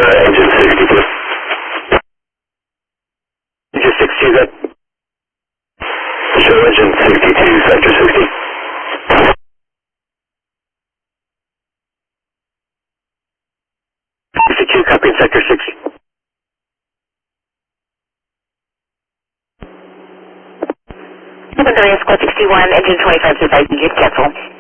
engine 62. Engine 62, good. Show engine 62, sector 60. 62, copy in sector 60. Squad 61, engine 25 to 5, you cancel.